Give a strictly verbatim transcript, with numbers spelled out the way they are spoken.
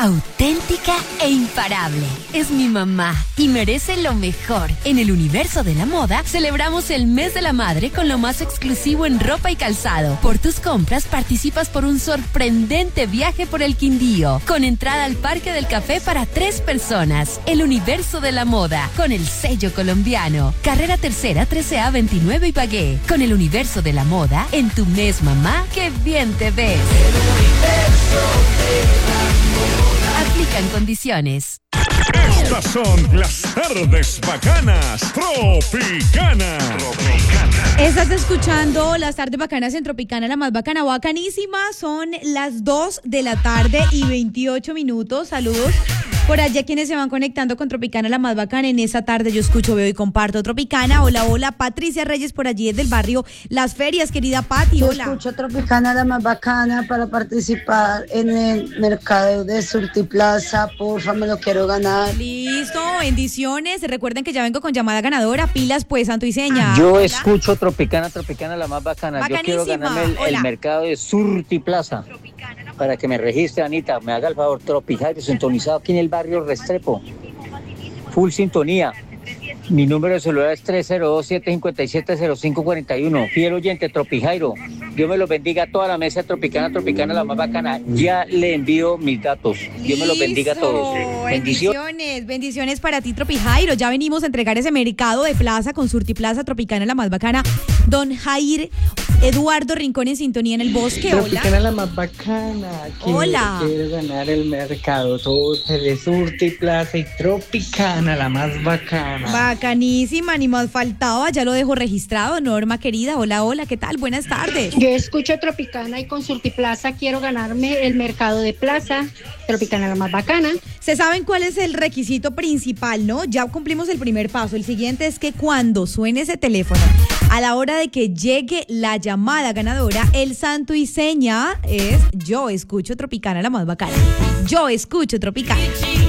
auténtica e imparable. Es mi mamá y merece lo mejor. En el universo de la moda, celebramos el mes de la madre con lo más exclusivo en ropa y calzado. Por tus compras, participas por un sorprendente viaje por el Quindío, con entrada al Parque del Café para tres personas. El universo de la moda, con el sello colombiano. Carrera Tercera, trece A veintinueve Ibagué. Con el universo de la moda, en tu mes, mamá, qué bien te ves. Aplican condiciones. Estas son las tardes bacanas Tropicana. Tropicana. Estás escuchando las tardes bacanas en Tropicana, la más bacana, bacanísima. Son las dos de la tarde y veintiocho minutos. Saludos por allá quienes se van conectando con Tropicana, la más bacana. En esa tarde yo escucho, veo y comparto Tropicana. Hola, hola, Patricia Reyes por allí desde el barrio Las Ferias, querida Pati, hola. Yo escucho Tropicana, la más bacana, para participar en el mercado de Surtiplaza. Porfa, me lo quiero ganar. Listo, bendiciones. Recuerden que ya vengo con llamada ganadora. Pilas, pues, Santo y Seña. Yo Hola. escucho Tropicana, Tropicana, la más bacana. Bacanísima. Yo quiero ganarme el, el mercado de Surtiplaza. Para que me registre, Anita, me haga el favor. Tropijairo, sintonizado aquí en el barrio Restrepo. Full sintonía. Mi número de celular es tres cero dos, siete cinco siete, cero cinco cuatro uno. Fiel oyente, Tropijairo. Dios me los bendiga a toda la mesa Tropicana, Tropicana, la más bacana. Ya le envío mis datos. Dios me los bendiga a todos. Bendiciones. Bendiciones, bendiciones para ti, Tropijairo. Ya venimos a entregar ese mercado de plaza con Surtiplaza, Tropicana, la más bacana. Don Jair Eduardo Rincón en sintonía en el bosque. Hola. Tropicana, la más bacana. Hola. Quiero ganar el mercado todo de Surtiplaza y Tropicana, la más bacana. Bacanísima, ni más faltaba. Ya lo dejo registrado. Norma querida, hola, hola, ¿qué tal? Buenas tardes. Yo escucho Tropicana y con Surtiplaza quiero ganarme el mercado de plaza. Tropicana, la más bacana. Se saben cuál es el requisito principal, ¿no? Ya cumplimos el primer paso. El siguiente es que cuando suene ese teléfono, a la hora de que llegue la llamada ganadora, el santo y seña es: yo escucho Tropicana, la más bacana. Yo escucho Tropicana.